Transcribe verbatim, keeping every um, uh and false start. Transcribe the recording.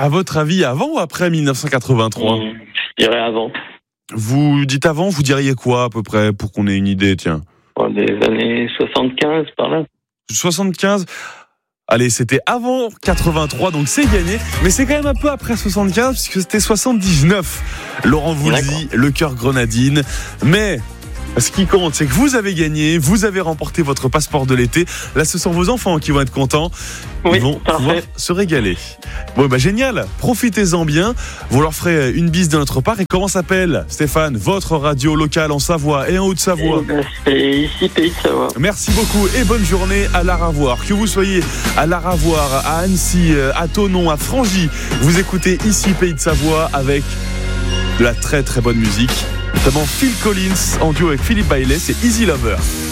À votre avis, avant ou après dix-neuf cent quatre-vingt-trois ? Mmh, je dirais avant. Vous dites avant, vous diriez quoi à peu près pour qu'on ait une idée, tiens ? Oh, des années soixante-quinze par là. soixante-quinze. Allez, c'était avant quatre-vingt-trois, donc c'est gagné. Mais c'est quand même un peu après soixante-quinze, puisque c'était soixante-dix-neuf. Laurent vous le dit, le cœur grenadine. Mais ce qui compte, c'est que vous avez gagné, vous avez remporté votre passeport de l'été. Là, ce sont vos enfants qui vont être contents. Oui, Ils vont parfait. pouvoir se régaler. Bon, bah génial. Profitez-en bien. Vous leur ferez une bise de notre part. Et comment s'appelle, Stéphane, votre radio locale en Savoie et en Haute-Savoie ? Eh ben, c'est ici, Pays de Savoie. Merci beaucoup et bonne journée à Laravoir. Que vous soyez à Laravoir, à Annecy, à Thonon, à Frangy, vous écoutez ici Pays de Savoie avec de la très très bonne musique, notamment Phil Collins en duo avec Philippe Bailey, c'est Easy Lover.